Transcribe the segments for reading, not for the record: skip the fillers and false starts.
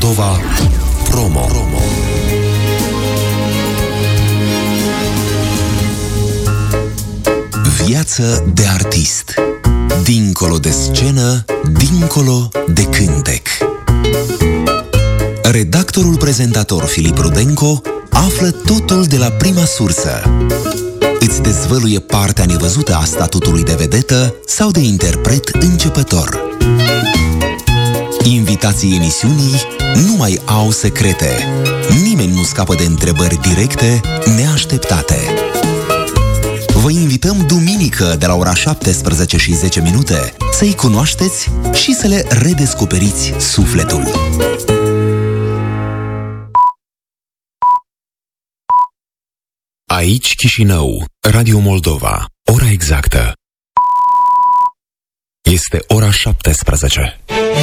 Moldova Promo. Viață de artist. Dincolo de scenă, dincolo de cântec. Redactorul prezentator Filip Rudenco află totul de la prima sursă. Îți dezvăluie partea nevăzută a statutului de vedetă sau de interpret începător. Invitații emisiunii nu mai au secrete. Nimeni nu scapă de întrebări directe, neașteptate. Vă invităm duminică de la ora 17:10 să-i cunoașteți și să le redescoperiți sufletul. Aici Chișinău, Radio Moldova. Ora exactă este ora 17.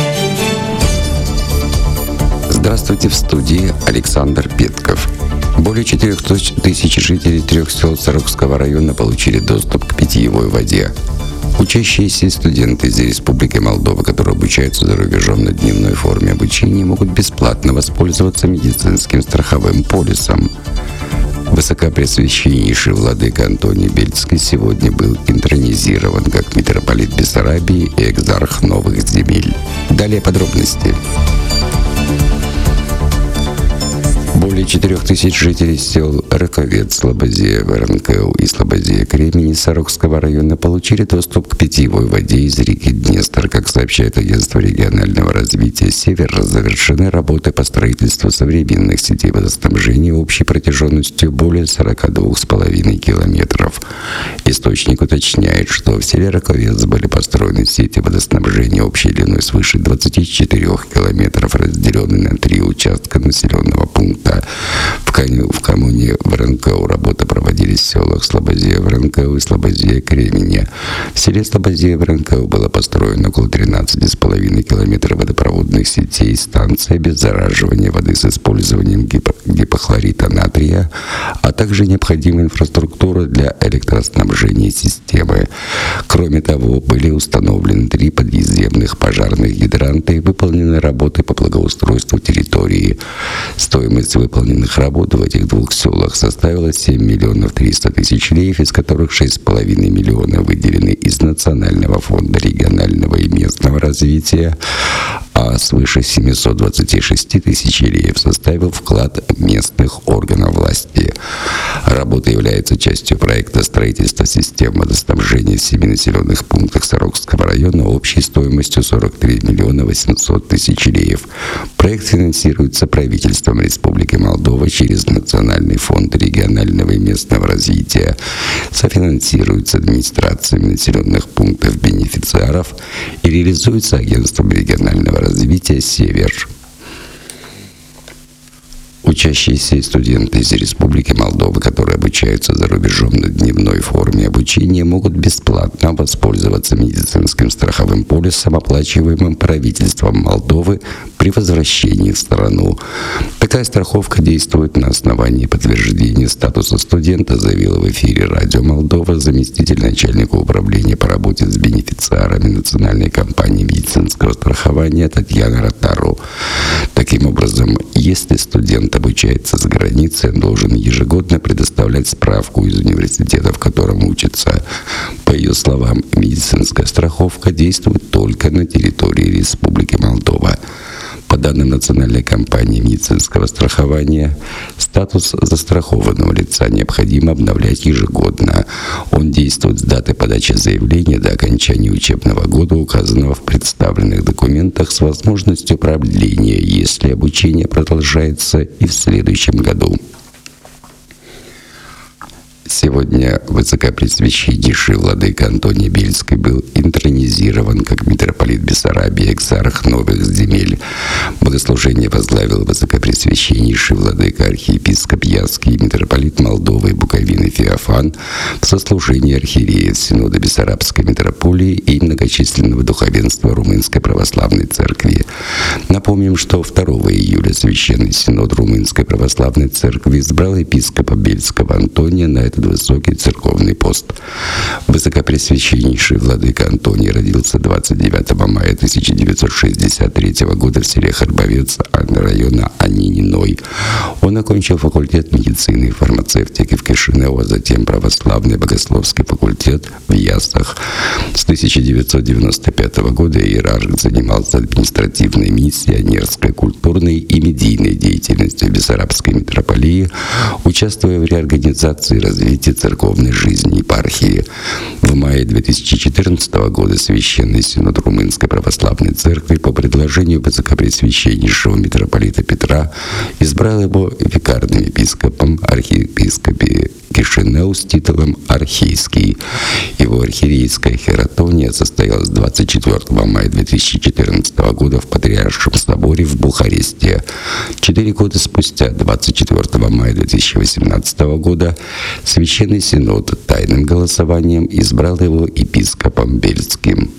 Здравствуйте, в студии Александр Петков. Более 400 тысяч жителей 3 сел Сарокского района получили доступ к питьевой воде. Учащиеся и студенты из Республики Молдова, которые обучаются за рубежом на дневной форме обучения, могут бесплатно воспользоваться медицинским страховым полисом. Высокопреосвященнейший владыка Антоний Бельский сегодня был интронизирован как митрополит Бессарабии и экзарх новых земель. Далее подробности. Более 4000 жителей сел Раковец, Слободея, Воронкел и Слободея Кремени Сарокского района получили доступ к питьевой воде из реки Днестр. Как сообщает агентство регионального развития «Север», завершены работы по строительству современных сетей водоснабжения общей протяженностью более 42,5 километров. Источник уточняет, что в селе Раковец были построены сети водоснабжения общей длиной свыше 24 километров, разделенные на 3 участка населенного пункта. В коммуне Воронкел работы проводились в селах Слободея, Воронкел и Слободея Кремени. В селе Слободея Воронкел было построено около 13,5 километров водопроводных сетей, станция обеззараживания воды с использованием гипохлорита натрия, а также необходимая инфраструктура для электроснабжения системы. Кроме того, были установлены 3 подъездных пожарных гидранта и выполнены работы по благоустройству территории. Стоимость выполненных работ в этих 2 селах составила 7 миллионов 300 тысяч леев, из которых 6,5 миллиона выделены из Национального фонда регионального и местного развития, а свыше 726 тысяч леев составил вклад местных органов власти. Работа является частью проекта строительства систем водоснабжения в 7 населенных пунктах Сарокского района общей стоимостью 43 миллиона 800 тысяч леев. Проект финансируется правительством Республики Молдова через Национальный фонд регионального и местного развития, софинансируется администрациями населенных пунктов бенефициаров и реализуется агентством регионального развития «Север». Учащиеся и студенты из Республики Молдова, которые обучаются за рубежом на дневной форме обучения, могут бесплатно воспользоваться медицинским страховым полисом, оплачиваемым правительством Молдовы при возвращении в страну. Такая страховка действует на основании подтверждения статуса студента, заявила в эфире Радио Молдова заместитель начальника управления по работе с бенефициарами Национальной компании медицинского страхования Татьяна Ротару. Таким образом, если студент обучается за границей, он должен ежегодно предоставлять справку из университета, в котором учится. По ее словам, медицинская страховка действует только на территории Республики Молдова. По данным Национальной компании медицинского страхования, статус застрахованного лица необходимо обновлять ежегодно. Он действует с даты подачи заявления до окончания учебного года, указанного в представленных документах, с возможностью продления, если обучение продолжается и в следующем году. Сегодня высокопреосвященнейший владыка Антоний Бельский был интронизирован как митрополит Бессарабии, экзарх новых земель. Богослужение возглавил высокопреосвященнейший владыка архиепископ Яский, митрополит Молдовы и Буковины Феофан в сослужении архиереев Синода Бессарабской митрополии и многочисленного духовенства Румынской православной церкви. На Напомним, что 2 июля Священный Синод Румынской Православной Церкви избрал епископа Бельского Антония на этот высокий церковный пост. Высокопресвященнейший владыка Антоний родился 29 мая 1963 года в селе Харбовец района Анининой. Он окончил факультет медицины и фармацевтики в Кишинево, а затем православный богословский факультет в Ясах. С 1995 года иерарх занимался административной миссионерской, культурной и медийной деятельностью в Бессарабской митрополии, участвуя в реорганизации и развитии церковной жизни епархии. В мае 2014 года Священный Синод Румынской Православной Церкви по предложению высокопресвященнейшего митрополита Петра избрал его викарным епископом архиепископе Кишинеу с титулом «Архийский». Его архиерейская хератония состоялась 24 мая 2014 года в Патриаршем соборе в Бухаресте. 4 года спустя, 24 мая 2018 года, Священный Синод тайным голосованием избрал его епископом Бельским.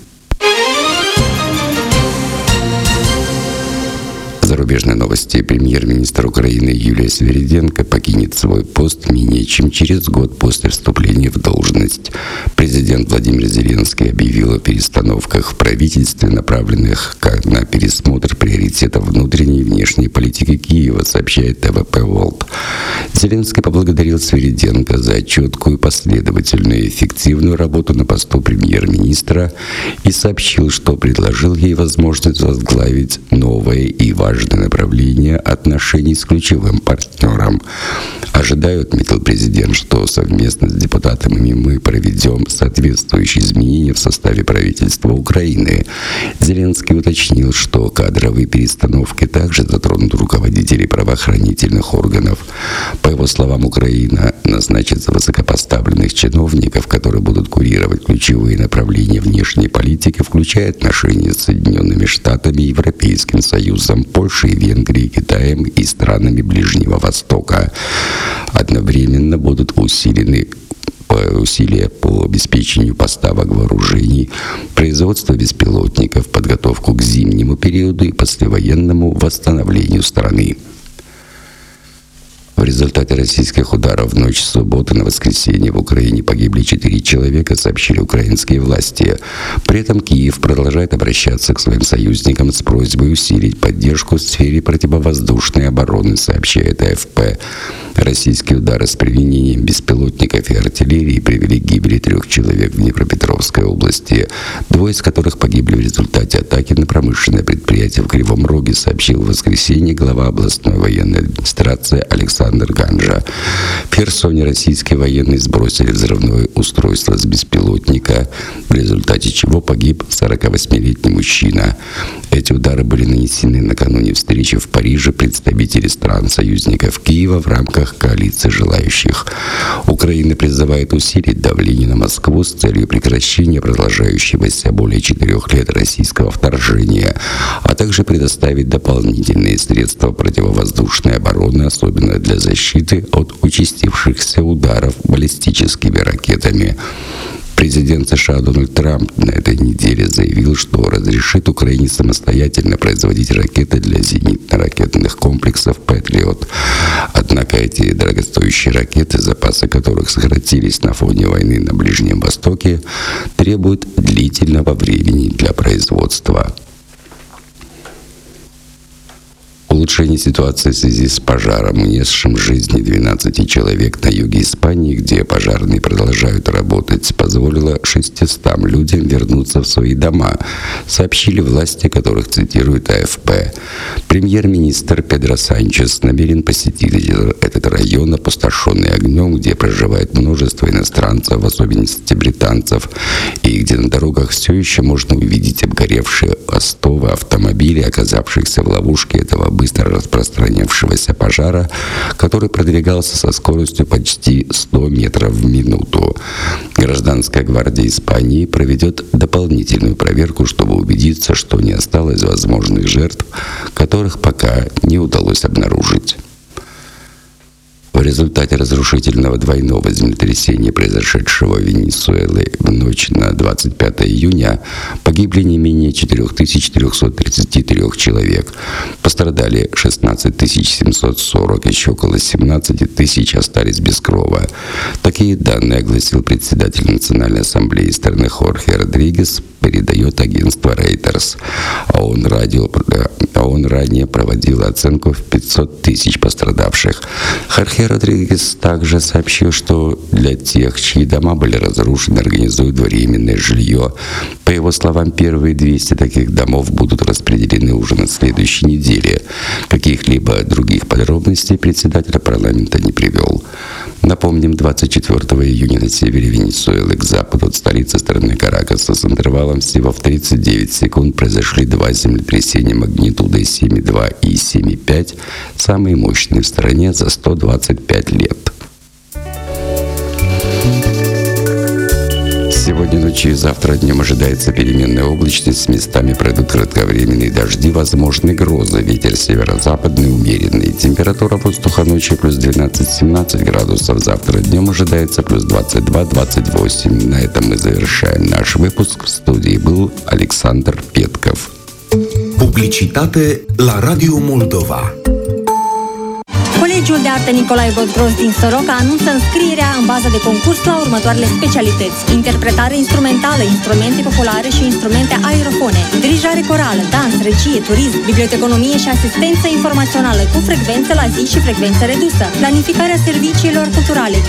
Зарубежные новости. Премьер-министр Украины Юлия Свириденко покинет свой пост менее чем через год после вступления в должность. Президент Владимир Зеленский объявил о перестановках в правительстве, направленных на пересмотр приоритетов внутренней и внешней политики Киева, сообщает ТВП Волт. Зеленский поблагодарил Свириденко за четкую, последовательную и эффективную работу на посту премьер-министра и сообщил, что предложил ей возможность возглавить новое и важное направление отношений с ключевым партнером. Ожидаю, отметил президент, что совместно с депутатами мы проведем соответствующие изменения в составе правительства Украины. Зеленский уточнил, что кадровые перестановки также затронут руководителей правоохранительных органов. По его словам, Украина назначит высокопоставленных чиновников, которые будут курировать ключевые направления внешней политики, включая отношения с Соединенными Штатами, Европейским Союзом, Польшей, Венгрией, Китаем и странами Ближнего Востока. Одновременно будут усилены усилия по обеспечению поставок вооружений, производство беспилотников, подготовку к зимнему периоду и послевоенному восстановлению страны. В результате российских ударов в ночь с субботы на воскресенье в Украине погибли 4 человека, сообщили украинские власти. При этом Киев продолжает обращаться к своим союзникам с просьбой усилить поддержку в сфере противовоздушной обороны, сообщает АФП. Российские удары с применением беспилотников и артиллерии привели к гибели 3 человек в Днепропетровской области, 2 из которых погибли в результате атаки на промышленное предприятие в Кривом Роге, сообщил в воскресенье глава областной военной администрации Александр Ганжа. В Херсоне российские военные сбросили взрывное устройство с беспилотника, в результате чего погиб 48-летний мужчина. Эти удары были нанесены накануне встречи в Париже представителей стран-союзников Киева в рамках коалиции желающих. Украина призывает усилить давление на Москву с целью прекращения продолжающегося более 4 лет российского вторжения, а также предоставить дополнительные средства противовоздушной обороны, особенно для защиты от участившихся ударов баллистическими ракетами. Президент США Дональд Трамп на этой неделе заявил, что разрешит Украине самостоятельно производить ракеты для зенитно-ракетных комплексов «Патриот». Однако эти дорогостоящие ракеты, запасы которых сократились на фоне войны на Ближнем Востоке, требуют длительного времени для производства. Улучшение ситуации в связи с пожаром, унесшим жизни 12 человек на юге Испании, где пожарные продолжают работать, позволило 600 людям вернуться в свои дома, сообщили власти, которых цитирует АФП. Премьер-министр Педро Санчес намерен посетить этот район, опустошенный огнем, где проживает множество иностранцев, в особенности британцев, и где на дорогах все еще можно увидеть обгоревшие остовы автомобилей, оказавшихся в ловушке этого быстро распространявшегося пожара, который продвигался со скоростью почти 100 метров в минуту. Гражданская гвардия Испании проведет дополнительную проверку, чтобы убедиться, что не осталось возможных жертв, которых пока не удалось обнаружить. В В результате разрушительного двойного землетрясения, произошедшего в Венесуэле в ночь на 25 июня, погибли не менее 4333 человек. Пострадали 16 740, еще около 17 тысяч остались без крова. Такие данные огласил председатель Национальной ассамблеи страны Хорхе Родригес, передает агентство Reuters. А он ранее проводил оценку в 500 тысяч пострадавших. Хорхе Родригес также сообщил, что для тех, чьи дома были разрушены, организуют временное жилье. По его словам, первые 200 таких домов будут распределены уже на следующей неделе. Каких-либо других подробностей председатель парламента не привел. Напомним, 24 июня на севере Венесуэлы к западу от столицы страны Каракаса с интервалом всего в 39 секунд произошли два землетрясения магнитудой 7,2 и 7,5, самые мощные в стране за 125 лет. Сегодня ночью и завтра днем ожидается переменная облачность, с местами пройдут кратковременные дожди, возможны грозы, ветер северо-западный умеренный. Температура воздуха ночью плюс 12-17 градусов, завтра днем ожидается плюс 22-28. На этом мы завершаем наш выпуск. В студии был Александр Петков. Publicitate la Radio Moldova. Colegiul de Artă Nicolae Vodgroz din Soroca anunță înscrierea în bază de concurs la următoarele specialități: interpretare instrumentală, instrumente populare și instrumente aerofone, dirijare corală, dans, regie, turism, biblioteconomie și asistență informațională cu frecvență la zi și frecvență redusă, planificarea serviciilor culturale,